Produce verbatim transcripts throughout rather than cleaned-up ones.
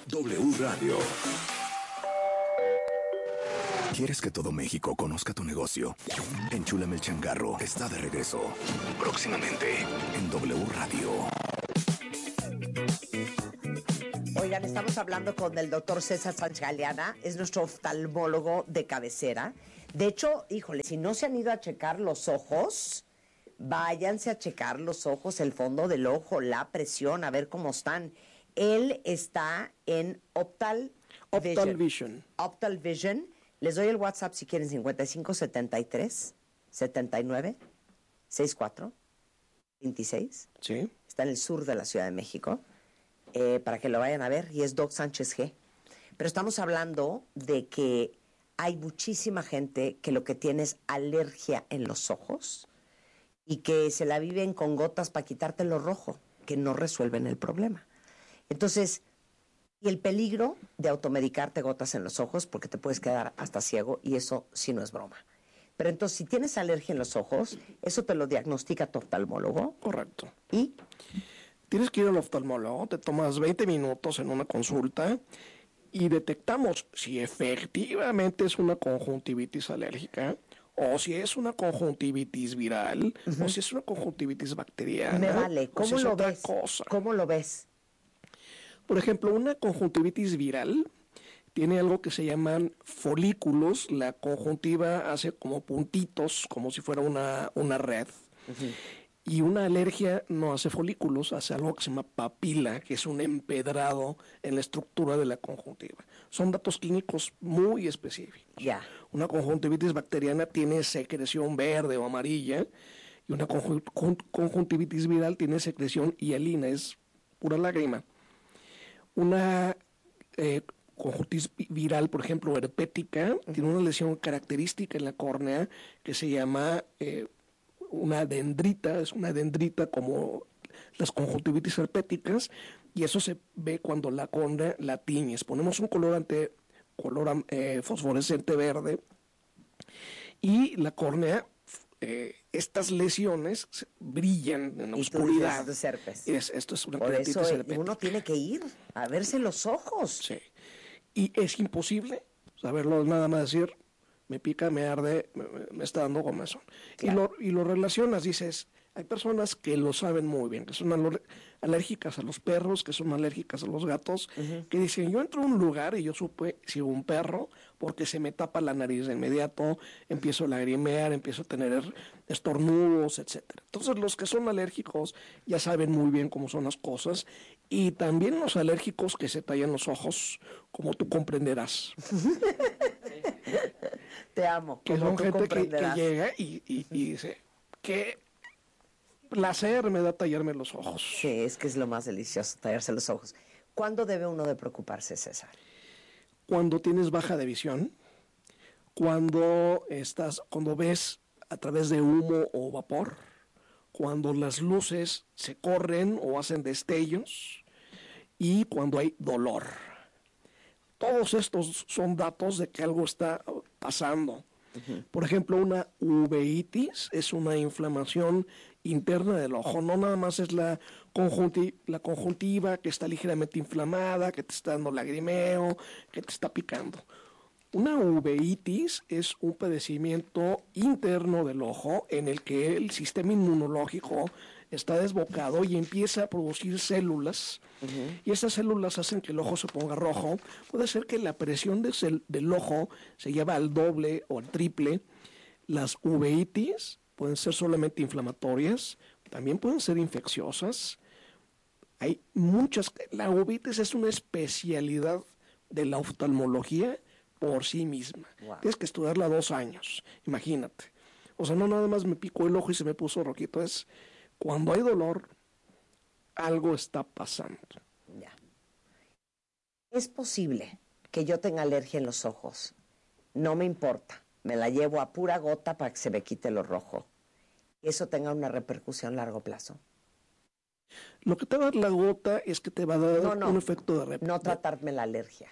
W Radio. ¿Quieres que todo México conozca tu negocio? Enchúlame el changarro está de regreso. Próximamente en W Radio. Oigan, estamos hablando con el doctor César Sánchez Galeana, es nuestro oftalmólogo de cabecera. De hecho, híjole, si no se han ido a checar los ojos, váyanse a checar los ojos, el fondo del ojo, la presión, a ver cómo están. Él está en Optal Vision. Optal Vision. Optal Vision. Les doy el WhatsApp si quieren, cincuenta y cinco setenta y tres setenta y nueve sesenta y cuatro veintiséis. Sí. Está en el sur de la Ciudad de México. Eh, para que lo vayan a ver, y es Doc Sánchez G. Pero estamos hablando de que hay muchísima gente que lo que tiene es alergia en los ojos y que se la viven con gotas para quitarte lo rojo, que no resuelven el problema. Entonces, y el peligro de automedicarte gotas en los ojos, porque te puedes quedar hasta ciego, y eso sí no es broma. Pero entonces, si tienes alergia en los ojos, eso te lo diagnostica tu oftalmólogo. Correcto. ¿Y? Tienes que ir al oftalmólogo, te tomas veinte minutos en una consulta y detectamos si efectivamente es una conjuntivitis alérgica o si es una conjuntivitis viral, uh-huh. o si es una conjuntivitis bacteriana. Me vale. ¿Cómo o si es lo otra ves? cosa. ¿Cómo lo ves? Por ejemplo, una conjuntivitis viral tiene algo que se llaman folículos. La conjuntiva hace como puntitos, como si fuera una, una red. Uh-huh. Y una alergia no hace folículos, hace algo que se llama papila, que es un empedrado en la estructura de la conjuntiva. Son datos clínicos muy específicos. Ya. Una conjuntivitis bacteriana tiene secreción verde o amarilla, y una conjuntivitis viral tiene secreción hialina, es pura lágrima. Una eh, conjuntivitis viral, por ejemplo, herpética, uh-huh. tiene una lesión característica en la córnea que se llama... Eh, una dendrita, es una dendrita como las conjuntivitis herpéticas, y eso se ve cuando la córnea la tiñes. Ponemos un colorante, color eh, fosforescente verde, y la córnea, eh, estas lesiones brillan en la y oscuridad. Tú dices, herpes. Es, esto es una Por eso herpética. uno tiene que ir a verse los ojos. Sí. Y es imposible saberlo, nada más decir... me pica, me arde, me, me está dando comezón. Claro. Y, lo, y lo relacionas, dices, hay personas que lo saben muy bien, que son aler- alérgicas a los perros, que son alérgicas a los gatos, uh-huh. que dicen, yo entro a un lugar y yo supe si un perro, porque se me tapa la nariz de inmediato, empiezo a lagrimear, empiezo a tener estornudos, etcétera. Entonces los que son alérgicos ya saben muy bien cómo son las cosas, y también los alérgicos que se tallan los ojos, como tú comprenderás. Te amo. Que son gente que, que llega y, y, y dice, qué placer me da tallarme los ojos. Sí, es que es lo más delicioso, tallarse los ojos. ¿Cuándo debe uno de preocuparse, César? Cuando tienes baja de visión, cuando estás, cuando ves a través de humo o vapor, cuando las luces se corren o hacen destellos, y cuando hay dolor. Todos estos son datos de que algo está pasando. Uh-huh. Por ejemplo, una uveitis es una inflamación interna del ojo. No nada más es la, conjunti- la conjuntiva que está ligeramente inflamada, que te está dando lagrimeo, que te está picando. Una uveitis es un padecimiento interno del ojo en el que el sistema inmunológico está desbocado y empieza a producir células, uh-huh. y esas células hacen que el ojo se ponga rojo. Puede ser que la presión de cel- del ojo se lleva al doble o al triple. Las uveitis pueden ser solamente inflamatorias, también pueden ser infecciosas. Hay muchas. La uveitis es una especialidad de la oftalmología por sí misma. Wow. Tienes que estudiarla dos años, imagínate. O sea, no nada más me picó el ojo y se me puso rojito, es cuando hay dolor, algo está pasando. Ya. Es posible que yo tenga alergia en los ojos, no me importa, me la llevo a pura gota para que se me quite lo rojo, y eso tenga una repercusión a largo plazo. Lo que te va a dar la gota es que te va a dar no, no, un efecto de repercusión. No tratarme la alergia.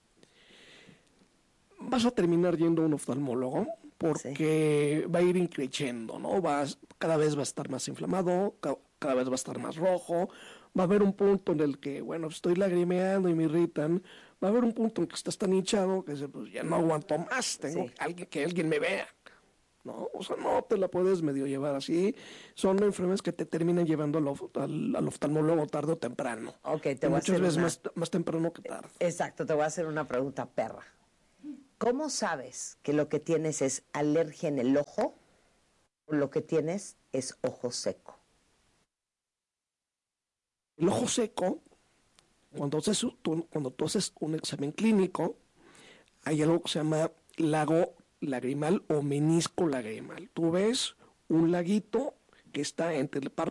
Vas a terminar yendo a un oftalmólogo porque sí. va a ir increciendo, ¿no? Vas, cada vez va a estar más inflamado, ca- cada vez va a estar más rojo, Va a haber un punto en el que, bueno, estoy lagrimeando y me irritan. Va a haber un punto en que estás tan hinchado que dices, pues ya no aguanto más, tengo Sí. que, alguien, que alguien me vea. ¿No? O sea, no te la puedes medio llevar así. Son enfermedades que te terminan llevando al, of- al, al oftalmólogo tarde o temprano. Ok, te Y voy a muchas hacer veces una... más, más temprano que tarde. Exacto, te voy a hacer una pregunta perra. ¿Cómo sabes que lo que tienes es alergia en el ojo o lo que tienes es ojo seco? El ojo seco, cuando haces, tú, cuando tú haces un examen clínico, hay algo que se llama lago lagrimal o menisco lagrimal. Tú ves un laguito que está entre el párpado